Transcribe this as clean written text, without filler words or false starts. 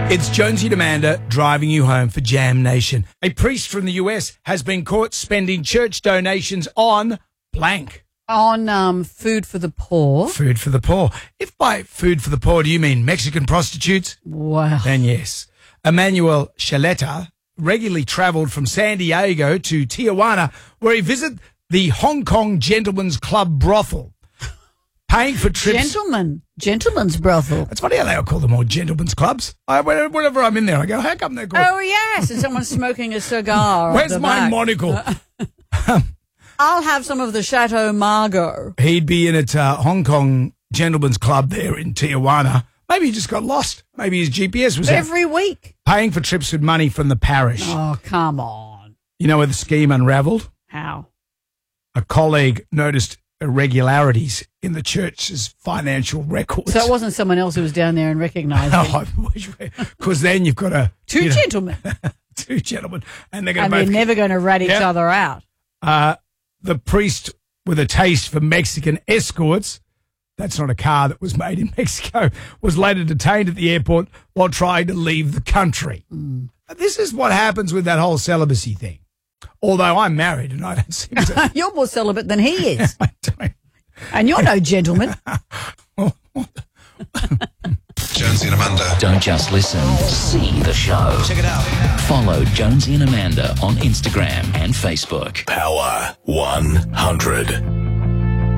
It's Jonesy and Amanda driving you home for Jam Nation. A priest from the US has been caught spending church donations on blank. On food for the poor. Food for the poor. If by food for the poor do you mean Mexican prostitutes, Wow. then yes. Emmanuel Chaleta regularly travelled from San Diego to Tijuana, where he visited the Hong Kong Gentlemen's Club brothel, paying for trips. Gentlemen's brothel. It's funny how they all call them all gentlemen's clubs. Whenever I'm in there, I go, how come they're called? Oh, yes, and someone's smoking a cigar. at Where's the my back. monocle? I'll have some of the Chateau Margaux. He'd be in at Hong Kong Gentlemen's Club there in Tijuana. Maybe he just got lost. Maybe his GPS was out. Every week. Paying for trips with money from the parish. Oh, come on. You know where the scheme unravelled? How? A colleague noticed irregularities in the church's financial records. So it wasn't someone else who was down there and recognised it. Because then you've got Two gentlemen. two gentlemen, and they're going And to they're both. never going to rat each other out. The priest with a taste for Mexican escorts, that's not a car that was made in Mexico, was later detained at the airport while trying to leave the country. This is what happens with that whole celibacy thing. Although I'm married and I don't seem to. You're more celibate than he is. I don't. And you're no gentleman. Jonesy and Amanda. Don't just listen, see the show. Check it out. Follow Jonesy and Amanda on Instagram and Facebook. Power 100.